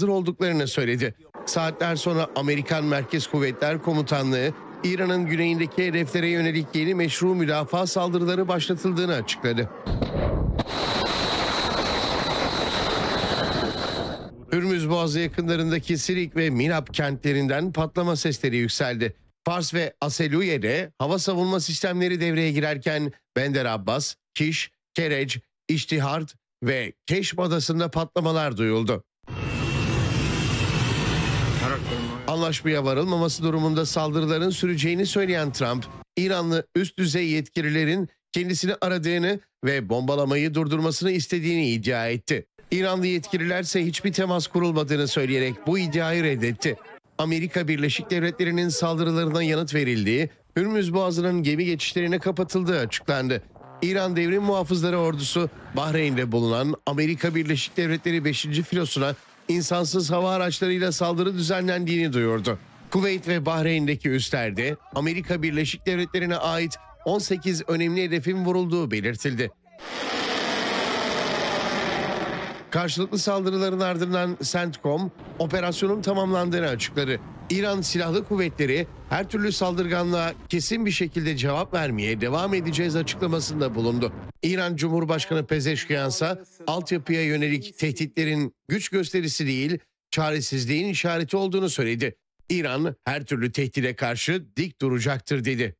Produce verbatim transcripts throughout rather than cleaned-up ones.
hazır olduklarını söyledi. Saatler sonra Amerikan Merkez Kuvvetler Komutanlığı, İran'ın güneyindeki hedeflere yönelik yeni meşru müdafaa saldırıları başlatıldığını açıkladı. Hürmüz Boğazı yakınlarındaki Sirik ve Minab kentlerinden patlama sesleri yükseldi. Fars ve Aseluyye'de hava savunma sistemleri devreye girerken Bender Abbas, Kiş, Kerec, İştihart ve Keşm adasında patlamalar duyuldu. Anlaşmaya varılmaması durumunda saldırıların süreceğini söyleyen Trump, İranlı üst düzey yetkililerin kendisini aradığını ve bombalamayı durdurmasını istediğini iddia etti. İranlı yetkililer ise hiçbir temas kurulmadığını söyleyerek bu iddiayı reddetti. Amerika Birleşik Devletleri'nin saldırılarına yanıt verildiği, Hürmüz Boğazı'nın gemi geçişlerine kapatıldığı açıklandı. İran Devrim Muhafızları Ordusu, Bahreyn'de bulunan Amerika Birleşik Devletleri beşinci filosuna insansız hava araçlarıyla saldırı düzenlendiğini duyurdu. Kuveyt ve Bahreyn'deki üslerde Amerika Birleşik Devletleri'ne ait on sekiz önemli hedefin vurulduğu belirtildi. Karşılıklı saldırıların ardından CENTCOM operasyonun tamamlandığını açıkladı. İran Silahlı Kuvvetleri her türlü saldırganlığa kesin bir şekilde cevap vermeye devam edeceğiz açıklamasında bulundu. İran Cumhurbaşkanı Pezeşkiyan ise altyapıya yönelik tehditlerin güç gösterisi değil, çaresizliğin işareti olduğunu söyledi. İran her türlü tehdide karşı dik duracaktır dedi.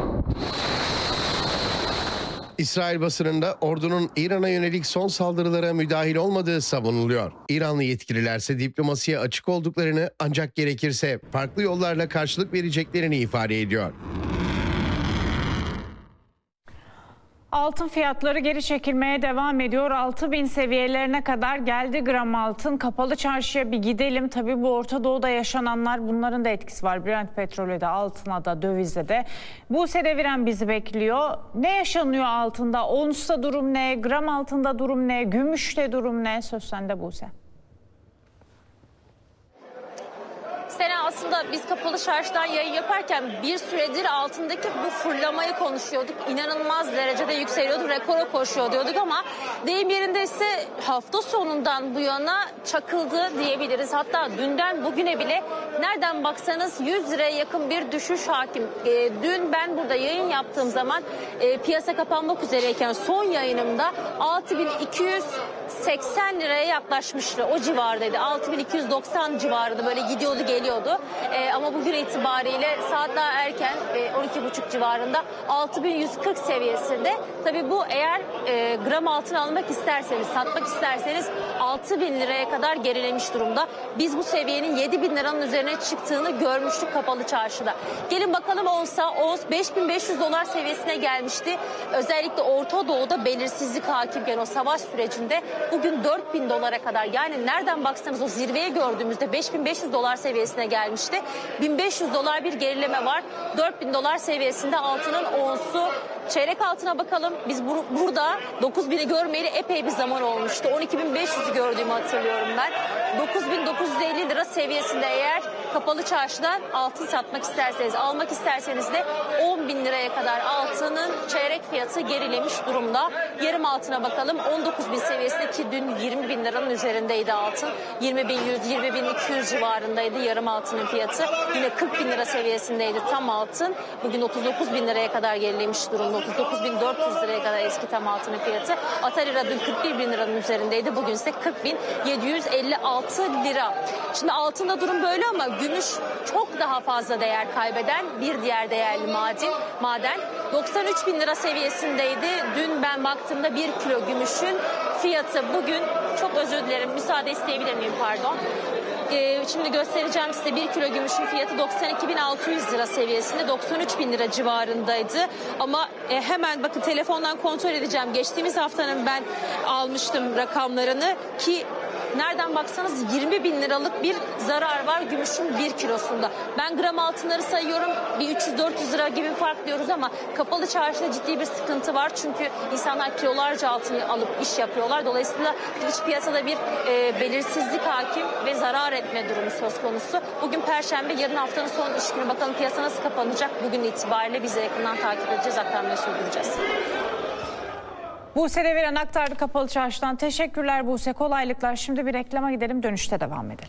İsrail basınında ordunun İran'a yönelik son saldırılara müdahil olmadığı savunuluyor. İranlı yetkililer ise diplomasiye açık olduklarını ancak gerekirse farklı yollarla karşılık vereceklerini ifade ediyor. Altın fiyatları geri çekilmeye devam ediyor. altı bin seviyelerine kadar geldi gram altın. Kapalı çarşıya bir gidelim. Tabii bu Orta Doğu'da yaşananlar, bunların da etkisi var. Brent petrolü de, altına da, dövize de. Buse Deviren bizi bekliyor. Ne yaşanıyor altında? Onsta durum ne? Gram altında durum ne? Gümüşte durum ne? Söz sende Buse. Sena, aslında biz Kapalı Çarşı'dan yayın yaparken bir süredir altındaki bu fırlamayı konuşuyorduk. İnanılmaz derecede yükseliyordu, rekora koşuyor diyorduk ama deyim yerinde ise hafta sonundan bu yana çakıldı diyebiliriz. Hatta dünden bugüne bile nereden baksanız yüz liraya yakın bir düşüş hakim. E, dün ben burada yayın yaptığım zaman e, piyasa kapanmak üzereyken son yayınımda altı bin iki yüz seksen liraya yaklaşmıştı. O civardaydı. altı bin iki yüz doksan civarında böyle gidiyordu geliyordu. E, ama bugün itibariyle saat daha erken e, on iki buçuk civarında altı bin yüz kırk seviyesinde. Tabii bu eğer e, gram altın almak isterseniz, satmak isterseniz altı bin liraya kadar gerilemiş durumda. Biz bu seviyenin yedi bin liranın üzerine çıktığını görmüştük Kapalı Çarşı'da. Gelin bakalım onsa, ons beş bin beş yüz dolar seviyesine gelmişti. Özellikle Orta Doğu'da belirsizlik hakimken o savaş sürecinde bugün dört bin dolara kadar, yani nereden baksanız o zirveye gördüğümüzde beş bin beş yüz dolar seviyesine gelmişti. bin beş yüz dolar bir gerileme var. dört bin dolar seviyesinde altının onsu. Çeyrek altına bakalım. Biz bur burada dokuz bini görmeyeli epey bir zaman olmuştu. on iki bin beş yüzü gördüğümü hatırlıyorum ben. dokuz bin dokuz yüz elli lira seviyesinde eğer Kapalı Çarşı'dan altın satmak isterseniz, almak isterseniz de on bin liraya kadar altının çeyrek fiyatı gerilemiş durumda. Yarım altına bakalım. on dokuz bin seviyesinde, ki dün yirmi bin liranın üzerindeydi altın. yirmi bin yüz, yirmi bin iki yüz civarındaydı yarım altının fiyatı. Yine kırk bin lira seviyesindeydi tam altın. Bugün otuz dokuz bin liraya kadar gerilemiş durumda. otuz dokuz bin dört yüz liraya kadar eski tam altının fiyatı. Atalira dün kırk bir bin liranın üzerindeydi. Bugün ise kırk bin yedi yüz elli altı lira. Şimdi altında durum böyle ama gümüş çok daha fazla değer kaybeden bir diğer değerli maden. maden. doksan üç bin lira seviyesindeydi. Dün ben baktığımda bir kilo gümüşün fiyatı bugün, çok özür dilerim, müsaade isteyebilir miyim, pardon. Ee, şimdi göstereceğim size, bir kilo gümüşün fiyatı doksan iki bin altı yüz lira seviyesinde, doksan üç bin lira civarındaydı. Ama e, hemen bakın telefondan kontrol edeceğim. Geçtiğimiz haftanın ben almıştım rakamlarını, ki nereden baksanız yirmi bin liralık bir zarar var gümüşün bir kilosunda. Ben gram altınları sayıyorum, bir üç yüz dört yüz lira gibi fark diyoruz ama Kapalı Çarşıda ciddi bir sıkıntı var. Çünkü insanlar kilolarca altın alıp iş yapıyorlar. Dolayısıyla iç piyasada bir e, belirsizlik hakim ve zarar etme durumu söz konusu. Bugün Perşembe, yarın haftanın son iş günü. Bakalım piyasa nasıl kapanacak? Bugün itibariyle biz de yakından takip edeceğiz, aktarmaya sürdüreceğiz. Buse Deviren aktardı Kapalı Çarşı'dan. Teşekkürler Buse, kolaylıklar. Şimdi bir reklama gidelim, dönüşte devam edelim.